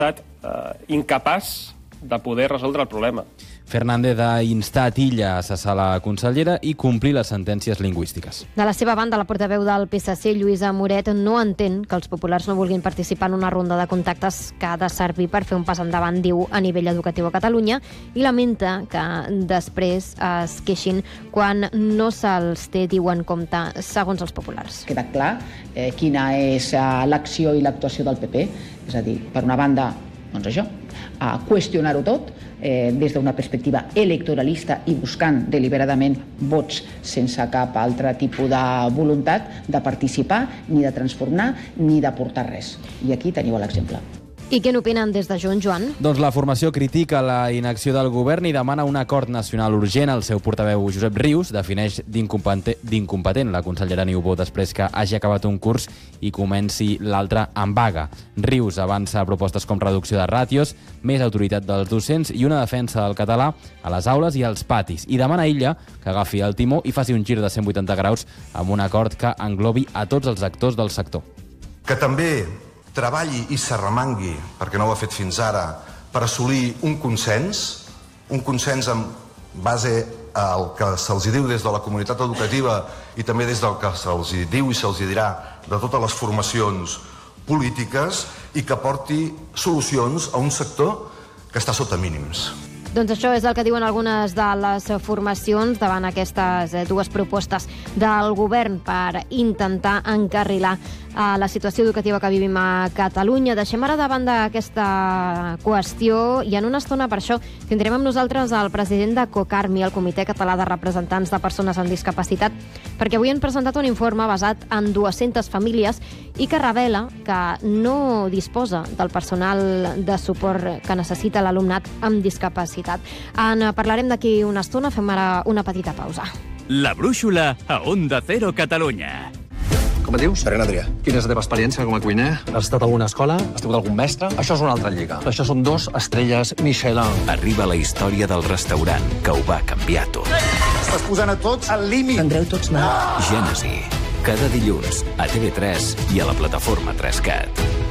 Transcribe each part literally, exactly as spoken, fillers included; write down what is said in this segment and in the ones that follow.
estat eh, incapaç de poder resoldre el problema. Fernández ha instat Illa a cessar la consellera i complir les sentències lingüístiques. De la seva banda, la portaveu del P S C, Lluïsa Moret, no entén que els populars no vulguin participar en una ronda de contactes que ha de servir per fer un pas endavant, diu, a nivell educatiu a Catalunya, i lamenta que després es queixin quan no se'ls té, diuen, compte, segons els populars. Queda clar eh, quina és eh, l'acció i l'actuació del P P, és a dir, per una banda, doncs això, a qüestionar-ho tot, eh, des d'una perspectiva electoralista i buscant deliberadament vots sense cap altre tipus de voluntat de participar, ni de transformar, ni d'aportar res. I aquí teniu l'exemple. I què n'opinen des de Junts, Joan? Doncs la formació critica la inacció del govern i demana un acord nacional urgent. El seu portaveu, Josep Rius, defineix d'incompetent la consellera Niubó després que hagi acabat un curs i comenci l'altre en vaga. Rius avança propostes com reducció de ràtios, més autoritat dels docents i una defensa del català a les aules i als patis. I demana a Illa que agafi el timó i faci un gir de cent vuitanta graus amb un acord que englobi a tots els actors del sector. Que també treballi i s'arremangui, perquè no ho ha fet fins ara, per assolir un consens, un consens en base al que se'ls diu des de la comunitat educativa i també des del que se'ls diu i se'ls dirà de totes les formacions polítiques i que porti solucions a un sector que està sota mínims. Doncs això és el que diuen algunes de les formacions davant aquestes dues propostes del govern per intentar encarrilar la situació educativa que vivim a Catalunya. Deixem ara de banda aquesta qüestió i en una estona per això tindrem amb nosaltres el president de COCARMI, el Comitè Català de Representants de Persones amb Discapacitat, perquè avui han presentat un informe basat en dues-centes famílies i que revela que no disposa del personal de suport que necessita l'alumnat amb discapacitat. En parlarem d'aquí una estona, fem ara una petita pausa. La brúixola a Onda Cero Catalunya. Com et dius? Serena Adrià. Quina és la teva experiència com a cuiner? Has estat a alguna escola? Has tingut algun mestre? Això és una altra lliga. Això són dos estrelles Michelin. Arriba la història del restaurant que ho va canviar tot. Estàs posant a tots al límit. Tendreu tots mal. Gènesi. Cada dilluns a T V tres i a la plataforma tres cat.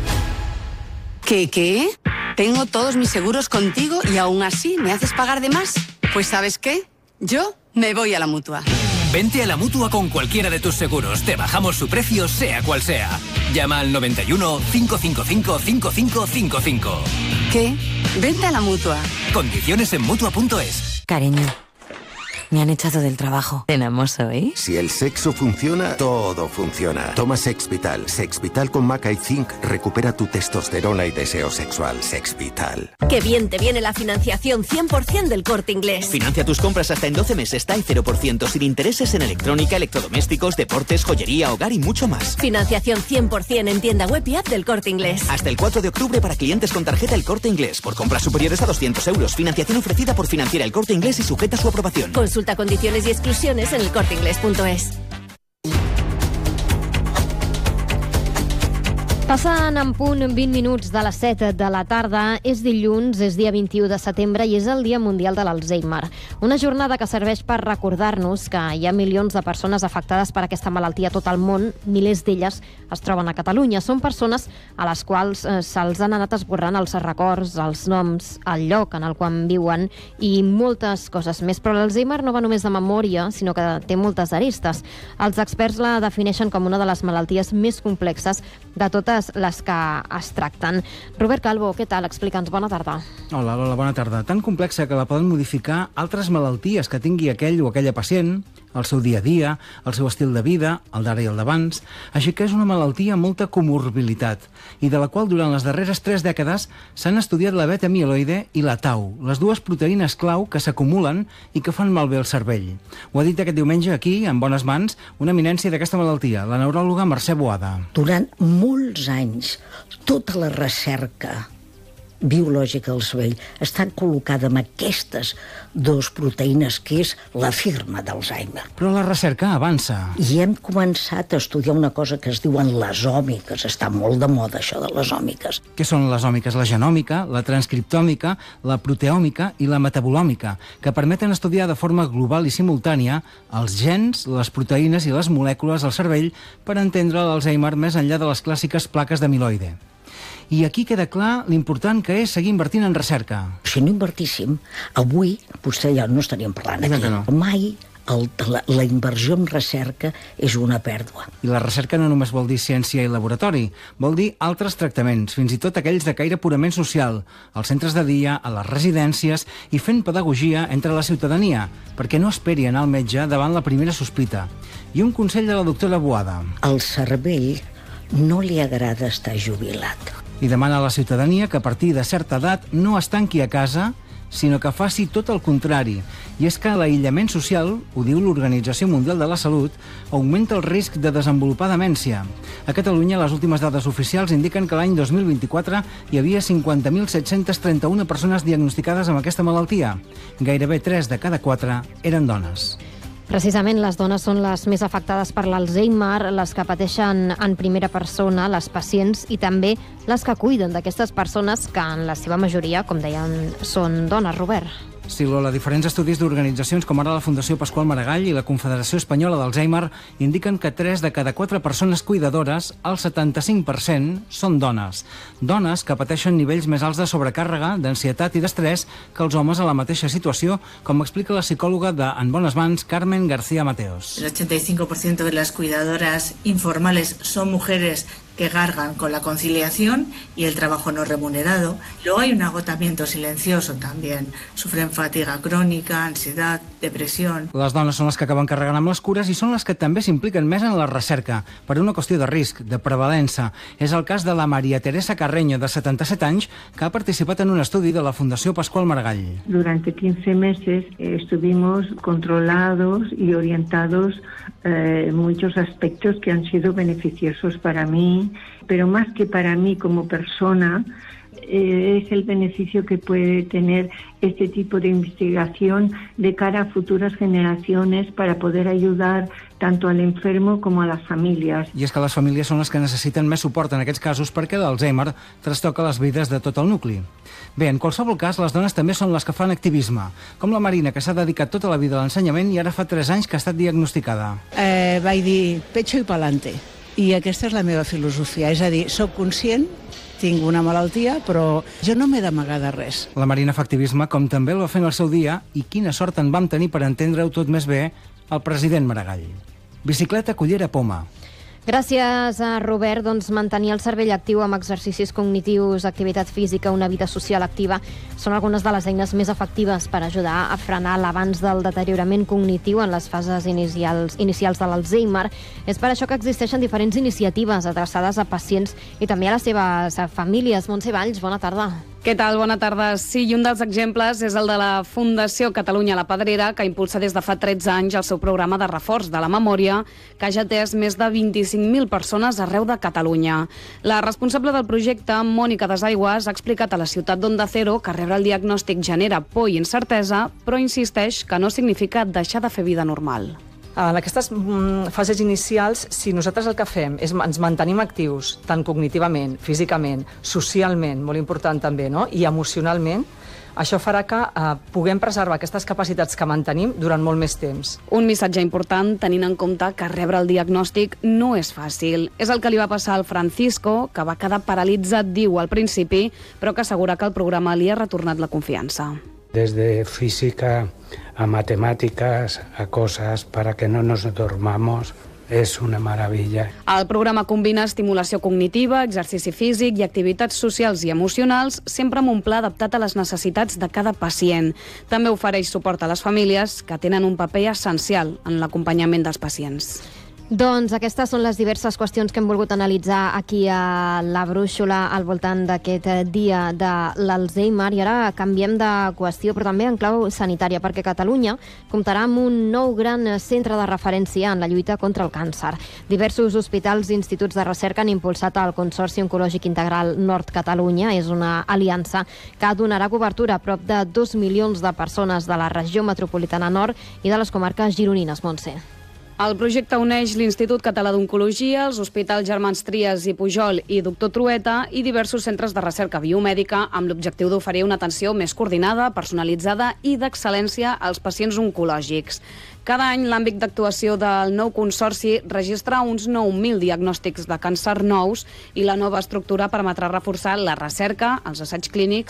¿Qué, qué? Tengo todos mis seguros contigo y aún así me haces pagar de más. Pues ¿sabes qué? Yo me voy a la Mutua. Vente a la Mutua con cualquiera de tus seguros. Te bajamos su precio, sea cual sea. Llama al noventa y uno, cinco cinco cinco, cinco cinco cinco cinco. ¿Qué? Vente a la Mutua. Condiciones en Mutua punto es. Cariño, me han echado del trabajo. ¿Tenemos hoy? Si el sexo funciona, todo funciona. Toma Sexvital. Sexvital con maca y zinc recupera tu testosterona y deseo sexual. Sexvital. Qué bien te viene la financiación cien por ciento del Corte Inglés. Financia tus compras hasta en doce meses, TAI cero por ciento, sin intereses en electrónica, electrodomésticos, deportes, joyería, hogar y mucho más. Financiación cien por ciento en tienda web y app del Corte Inglés. Hasta el cuatro de octubre para clientes con tarjeta El Corte Inglés. Por compras superiores a doscientos euros. Financiación ofrecida por Financiera El Corte Inglés y sujeta a su aprobación. Consulta condiciones y exclusiones en el corte inglés punto es. Passant en punt vint minuts de les set de la tarda, és dilluns, és dia vint-i-u de setembre i és el Dia Mundial de l'Alzheimer. Una jornada que serveix per recordar-nos que hi ha milions de persones afectades per aquesta malaltia a tot el món, milers d'elles es troben a Catalunya. Són persones a les quals eh, se'ls han anat esborrant els records, els noms, el lloc en el qual viuen i moltes coses més. Però l'Alzheimer no va només de memòria, sinó que té moltes arestes. Els experts la defineixen com una de les malalties més complexes de totes les que es tracten. Robert Calvo, què tal? Explica'ns. Bona tarda. Hola, hola, bona tarda. Tan complexa que la poden modificar altres malalties que tingui aquell o aquella pacient, el seu dia a dia, el seu estil de vida, el d'ara i el d'abans. Així que és una malaltia amb molta comorbilitat i de la qual durant les darreres tres dècades s'han estudiat la beta-amiloide i la tau, les dues proteïnes clau que s'acumulen i que fan malbé el cervell. Ho ha dit aquest diumenge aquí, en bones mans, una eminència d'aquesta malaltia, la neuròloga Mercè Boada. Durant molts anys, tota la recerca biològica del cervell està col·locada amb aquestes dues proteïnes, que és la firma d'Alzheimer. Però la recerca avança. I hem començat a estudiar una cosa que es diuen les òmiques. Està molt de moda, això de les òmiques. Què són les òmiques? La genòmica, la transcriptòmica, la proteòmica i la metabolòmica, que permeten estudiar de forma global i simultània els gens, les proteïnes i les molècules del cervell per entendre l'Alzheimer més enllà de les clàssiques plaques d'amiloide. I aquí queda clar l'important que és seguir invertint en recerca. Si no invertíssim, avui vostè ja no estaríem parlant aquí. No. Mai el, la, la inversió en recerca és una pèrdua. I la recerca no només vol dir ciència i laboratori, vol dir altres tractaments, fins i tot aquells de caire purament social, als centres de dia, a les residències i fent pedagogia entre la ciutadania, perquè no esperi anar al metge davant la primera sospita. I un consell de la doctora Boada. Al cervell no li agrada estar jubilat. I demana a la ciutadania que a partir de certa edat no es tanqui a casa, sinó que faci tot el contrari. I és que l'aïllament social, ho diu l'Organització Mundial de la Salut, augmenta el risc de desenvolupar demència. A Catalunya, les últimes dades oficials indiquen que l'any dos mil vint-i-quatre hi havia cinquanta mil set-cents trenta-una persones diagnosticades amb aquesta malaltia. Gairebé tres de cada quatre eren dones. Precisament les dones són les més afectades per l'Alzheimer, les que pateixen en primera persona, les pacients, i també les que cuiden d'aquestes persones que en la seva majoria, com deien, són dones, Robert. Sí, Lola, diferents estudis d'organitzacions com ara la Fundació Pasqual Maragall i la Confederació Espanyola d'Alzheimer indiquen que tres de cada quatre persones cuidadores, el setanta-cinc per cent, són dones. Dones que pateixen nivells més alts de sobrecàrrega, d'ansietat i d'estrès que els homes a la mateixa situació, com explica la psicòloga de En Bones Mans, Carmen García Mateos. El ochenta y cinco por ciento de las cuidadoras informales son mujeres que cargan con la conciliación y el trabajo no remunerado. Luego hay un agotamiento silencioso también. Sufren fatiga crónica, ansiedad, depresión. Les dones són les que acaben carregant amb les cures i són les que també s'impliquen més en la recerca, per una qüestió de risc, de prevalença. És el cas de la María Teresa Carreño, de setanta-set anys, que ha participat en un estudi de la Fundació Pasqual Maragall. Durante quince meses eh, estuvimos controlados y orientados eh, muchos aspectos que han sido beneficiosos para mí, pero más que para mí como persona, eh, es el beneficio que puede tener este tipo de investigación de cara a futuras generaciones para poder ayudar tanto al enfermo como a las familias. I és que les famílies són les que necessiten més suport en aquests casos perquè l'Alzheimer trastoca les vides de tot el nucli. Bé, en qualsevol cas, les dones també són les que fan activisme, com la Marina, que s'ha dedicat tota la vida a l'ensenyament i ara fa tres anys que ha estat diagnosticada. Eh, vaig dir pecho y pa'lante. I aquesta és la meva filosofia, és a dir, soc conscient, tinc una malaltia, però jo no m'he d'amagar de res. La Marina fa activisme, com també el va fer en el seu dia, i quina sort en vam tenir per entendre-ho tot més bé el president Maragall. Bicicleta, cullera, poma. Gràcies a Robert. Doncs mantenir el cervell actiu amb exercicis cognitius, activitat física, una vida social activa són algunes de les eines més efectives per ajudar a frenar l'avanç del deteriorament cognitiu en les fases inicials, inicials de l'Alzheimer. És per això que existeixen diferents iniciatives adreçades a pacients i també a les seves famílies. Montse Valls, bona tarda. Què tal? Bona tarda. Sí, i un dels exemples és el de la Fundació Catalunya La Pedrera, que impulsa des de fa tretze anys el seu programa de reforç de la memòria, que ha ja atès més de vint-i-cinc mil persones arreu de Catalunya. La responsable del projecte, Mònica Desaigües, ha explicat a la ciutat d'Onda Cero que rebre el diagnòstic genera por i incertesa, però insisteix que no significa deixar de fer vida normal. En aquestes mm, fases inicials, si nosaltres el que fem és ens mantenim actius, tant cognitivament, físicament, socialment, molt important també, no? I emocionalment, això farà que eh, puguem preservar aquestes capacitats que mantenim durant molt més temps. Un missatge important, tenint en compte que rebre el diagnòstic no és fàcil. És el que li va passar al Francisco, que va quedar paralitzat, diu, al principi, però que assegura que el programa li ha retornat la confiança. Desde física a matemáticas, a cosas para que no nos dormamos, és una meravella. El programa combina estimulació cognitiva, exercici físic i activitats socials i emocionals, sempre amb un pla adaptat a les necessitats de cada pacient. També ofereix suport a les famílies, que tenen un paper essencial en l'acompanyament dels pacients. Doncs aquestes són les diverses qüestions que hem volgut analitzar aquí a La Brúixola al voltant d'aquest dia de l'Alzheimer. I ara canviem de qüestió, però també en clau sanitària, perquè Catalunya comptarà amb un nou gran centre de referència en la lluita contra el càncer. Diversos hospitals i instituts de recerca han impulsat el Consorci Oncològic Integral Nord Catalunya. És una aliança que donarà cobertura a prop de dos milions de persones de la regió metropolitana nord i de les comarques gironines. Montse. El projecte uneix l'Institut Català d'Oncologia, els hospitals Germans Trias i Pujol i Doctor Trueta i diversos centres de recerca biomèdica amb l'objectiu d'oferir una atenció més coordinada, personalitzada i d'excel·lència als pacients oncològics. Cada any, l'àmbit d'actuació del nou consorci registra uns nou mil diagnòstics de càncer nous i la nova estructura permetrà reforçar la recerca, els assaigs clínics